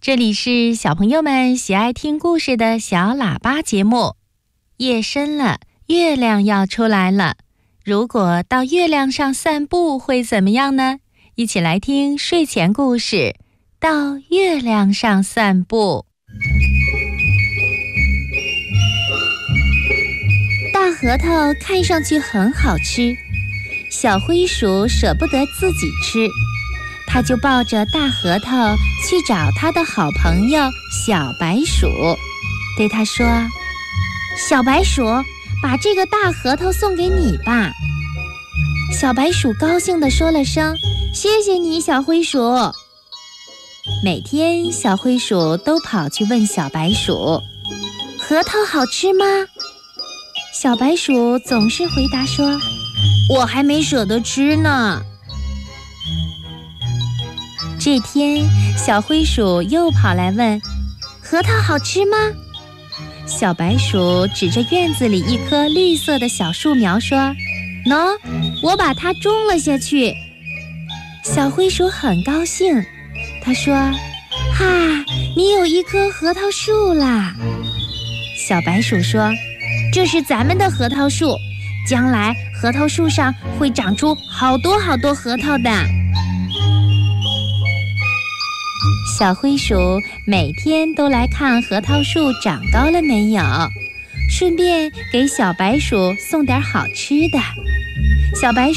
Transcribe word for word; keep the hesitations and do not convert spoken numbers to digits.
这里是小朋友们喜爱听故事的小喇叭节目。夜深了，月亮要出来了。如果到月亮上散步会怎么样呢？一起来听睡前故事《到月亮上散步》。大核桃看上去很好吃，小灰鼠舍不得自己吃，他就抱着大核桃去找他的好朋友小白鼠，对他说：小白鼠，把这个大核桃送给你吧。小白鼠高兴地说了声：谢谢你，小灰鼠。每天小灰鼠都跑去问小白鼠：核桃好吃吗？小白鼠总是回答说：我还没舍得吃呢。这天，小灰鼠又跑来问：核桃好吃吗？小白鼠指着院子里一棵绿色的小树苗说：喏，我把它种了下去。小灰鼠很高兴，他说：哈，你有一棵核桃树啦。小白鼠说：这是咱们的核桃树，将来核桃树上会长出好多好多核桃的。小灰鼠每天都来看核桃树长高了没有，顺便给小白鼠送点好吃的。小白鼠